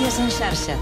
Notícies en xarxa.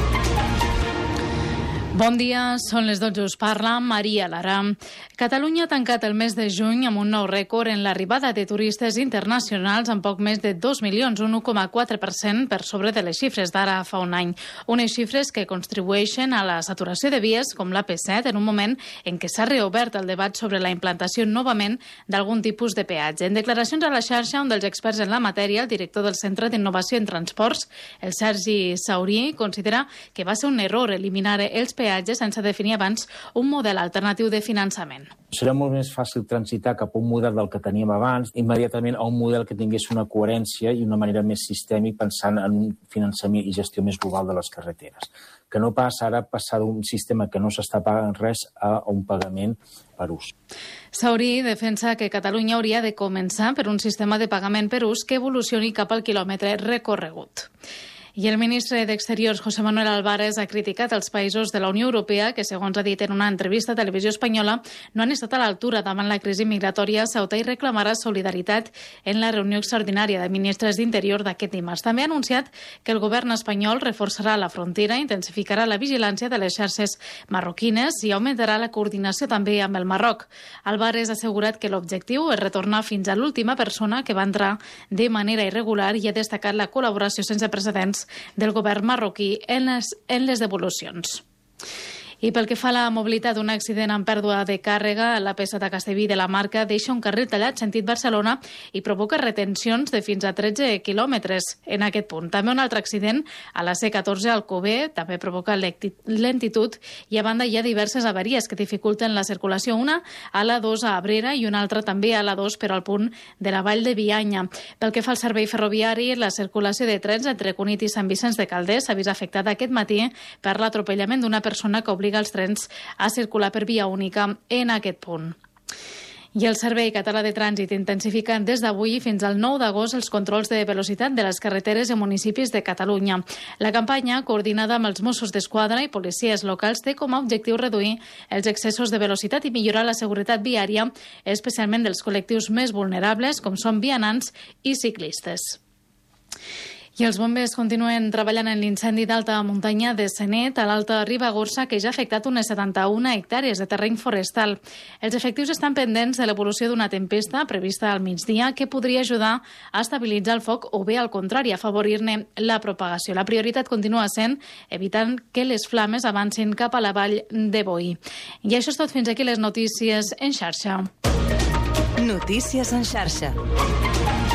Bon dia, són les 12, us parla Maria Lara. Catalunya ha tancat el mes de juny amb un nou rècord en l'arribada de turistes internacionals amb poc més de 2 milions, un 1,4% per sobre de les xifres d'ara fa un any. Unes xifres que contribueixen a la saturació de vies com l'AP7 en un moment en què s'ha reobert el debat sobre la implantació novament d'algun tipus de peatge. En declaracions a la xarxa, un dels experts en la matèria, el director del Centre d'Innovació en Transports, el Sergi Saurí, considera que va ser un error eliminar els peatges sense definir abans un model alternatiu de finançament. Serà molt més fàcil transitar cap a un model del que teníem abans, immediatament a un model que tingués una coherència i una manera més sistèmica pensant en un finançament i gestió més global de les carreteres. Que no passa ara passar d'un sistema que no s'està pagant res a un pagament per ús. Saurí defensa que Catalunya hauria de començar per un sistema de pagament per ús que evolucioni cap al quilòmetre recorregut. I el ministre d'Exteriors, José Manuel Álvarez, ha criticat els països de la Unió Europea que, segons ha dit en una entrevista a Televisió Espanyola, no han estat a l'altura davant la crisi migratòria a Ceuta i reclamarà solidaritat en la reunió extraordinària de ministres d'Interior d'aquest dimarts. També ha anunciat que el govern espanyol reforçarà la frontera, intensificarà la vigilància de les xarxes marroquines i augmentarà la coordinació també amb el Marroc. Álvarez ha assegurat que l'objectiu és retornar fins a l'última persona que va entrar de manera irregular i ha destacat la col·laboració sense precedents del govern marroquí en les devolucions. I pel que fa a la mobilitat, un accident amb pèrdua de càrrega a l'AP7 a Castellví de la Marca deixa un carril tallat sentit Barcelona i provoca retencions de fins a 13 quilòmetres en aquest punt. També un altre accident a la C14 al Alcover, també provoca lentitud i a banda hi ha diverses avaries que dificulten la circulació, una a l'A2 a Abrera i una altra també a l'A2 però al punt de la Vall de Bianya. Pel que fa al servei ferroviari, la circulació de trens entre Cunit i Sant Vicenç de Calders s'ha vist afectada aquest matí per l'atropellament d'una persona que obliga els trens a circular per via única en aquest punt. I el Servei Català de Trànsit intensifica des d'avui fins al 9 d'agost els controls de velocitat de les carreteres i municipis de Catalunya. La campanya, coordinada amb els Mossos d'Esquadra i policies locals, té com a objectiu reduir els excessos de velocitat i millorar la seguretat viària, especialment dels col·lectius més vulnerables, com són vianants i ciclistes. I els bombers continuen treballant en l'incendi d'alta muntanya de Senet, a l'Alta Ribagorça, que ja ha afectat unes 71 hectàrees de terreny forestal. Els efectius estan pendents de l'evolució d'una tempesta prevista al migdia que podria ajudar a estabilitzar el foc o bé, al contrari, a afavorir-ne la propagació. La prioritat continua sent evitant que les flames avancin cap a la vall de Boí. I això és tot. Fins aquí les notícies en xarxa. Notícies en xarxa.